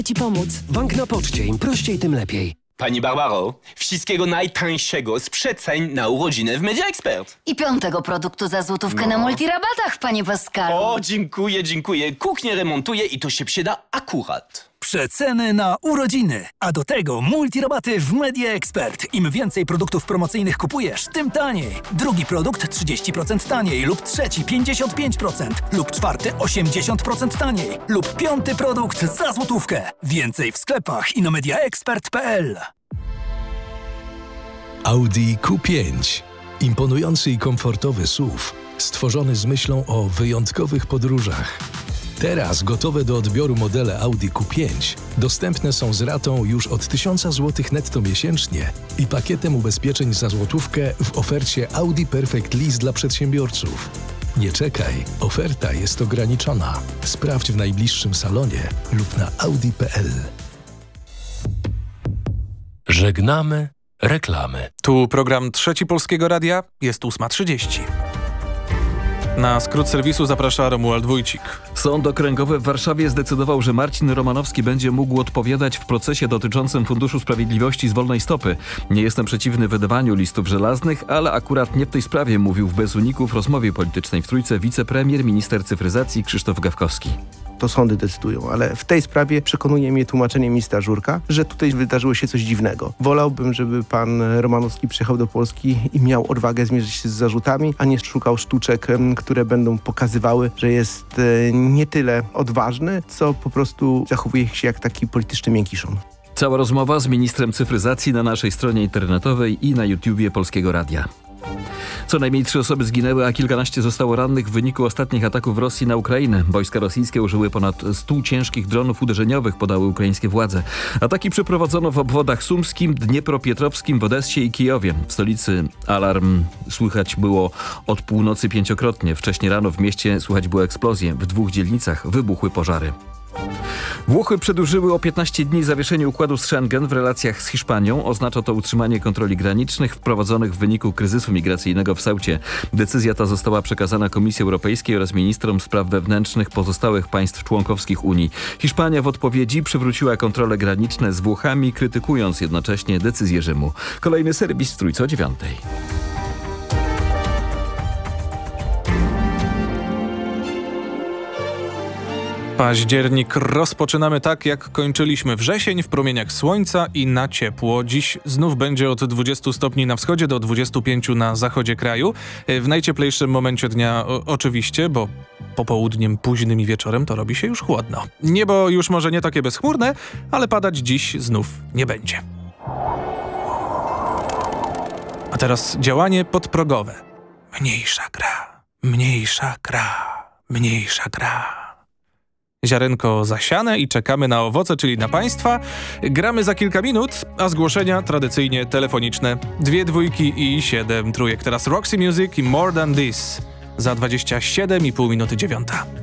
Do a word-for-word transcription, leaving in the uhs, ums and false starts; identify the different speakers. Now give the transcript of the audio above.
Speaker 1: Ci pomóc.
Speaker 2: Bank na poczcie, im prościej, tym lepiej.
Speaker 3: Pani Barbaro, wszystkiego najtańszego z przeceń na urodziny w Media Expert.
Speaker 4: I piątego produktu za złotówkę
Speaker 3: No.
Speaker 4: na multirabatach, panie Pascalu.
Speaker 3: O, dziękuję, dziękuję. Kuchnię remontuję i to się przyda akurat.
Speaker 5: Przeceny na urodziny, a do tego multirabaty w Media Expert. Im więcej produktów promocyjnych kupujesz, tym taniej. Drugi produkt trzydzieści procent taniej lub trzeci pięćdziesiąt pięć procent lub czwarty osiemdziesiąt procent taniej lub piąty produkt za złotówkę. Więcej w sklepach i na mediaexpert kropka p l.
Speaker 6: Audi Q pięć. Imponujący i komfortowy S U V, stworzony z myślą o wyjątkowych podróżach. Teraz gotowe do odbioru modele Audi Q pięć dostępne są z ratą już od tysiąc złotych netto miesięcznie i pakietem ubezpieczeń za złotówkę w ofercie Audi Perfect Lease dla przedsiębiorców. Nie czekaj, oferta jest ograniczona. Sprawdź w najbliższym salonie lub na audi kropka p l.
Speaker 7: Żegnamy reklamy.
Speaker 8: Tu program Trzeci Polskiego Radia, jest ósma trzydzieści. Na skrót serwisu zaprasza Romuald Wójcik.
Speaker 9: Sąd Okręgowy w Warszawie zdecydował, że Marcin Romanowski będzie mógł odpowiadać w procesie dotyczącym Funduszu Sprawiedliwości z wolnej stopy. Nie jestem przeciwny wydawaniu listów żelaznych, ale akurat nie w tej sprawie, mówił w Bez Uniku w rozmowie politycznej w Trójce wicepremier, minister cyfryzacji Krzysztof Gawkowski.
Speaker 10: To sądy decydują, ale w tej sprawie przekonuje mnie tłumaczenie ministra Żurka, że tutaj wydarzyło się coś dziwnego. Wolałbym, żeby pan Romanowski przyjechał do Polski i miał odwagę zmierzyć się z zarzutami, a nie szukał sztuczek, które będą pokazywały, że jest nie tyle odważny, co po prostu zachowuje się jak taki polityczny miękiszon.
Speaker 9: Cała rozmowa z ministrem cyfryzacji na naszej stronie internetowej i na YouTubie Polskiego Radia. Co najmniej trzy osoby zginęły, a kilkanaście zostało rannych w wyniku ostatnich ataków Rosji na Ukrainę. Wojska rosyjskie użyły ponad stu ciężkich dronów uderzeniowych, podały ukraińskie władze. Ataki przeprowadzono w obwodach sumskim, dniepropietrowskim, w Odessie i Kijowie. W stolicy alarm słychać było od północy pięciokrotnie. Wcześniej rano w mieście słychać było eksplozje. W dwóch dzielnicach wybuchły pożary. Włochy przedłużyły o piętnaście dni zawieszenie układu z Schengen w relacjach z Hiszpanią. Oznacza to utrzymanie kontroli granicznych wprowadzonych w wyniku kryzysu migracyjnego w Ceucie. Decyzja ta została przekazana Komisji Europejskiej oraz ministrom spraw wewnętrznych pozostałych państw członkowskich Unii. Hiszpania w odpowiedzi przywróciła kontrole graniczne z Włochami, krytykując jednocześnie decyzję Rzymu. Kolejny serwis w Trójce o dziewiątej.
Speaker 8: Październik rozpoczynamy tak, jak kończyliśmy wrzesień, w promieniach słońca i na ciepło. Dziś znów będzie od dwudziestu stopni na wschodzie do dwudziestu pięciu na zachodzie kraju. W najcieplejszym momencie dnia o, oczywiście, bo popołudniem, późnym i wieczorem to robi się już chłodno. Niebo już może nie takie bezchmurne, ale padać dziś znów nie będzie. A teraz działanie podprogowe. Mniejsza gra, mniejsza gra, mniejsza gra. Ziarenko zasiane i czekamy na owoce, czyli na państwa. Gramy za kilka minut, a zgłoszenia tradycyjnie telefoniczne. Dwie dwójki i siedem trójek. Teraz Roxy Music i More Than This. Za dwadzieścia siedem i pół minuty dziewiąta.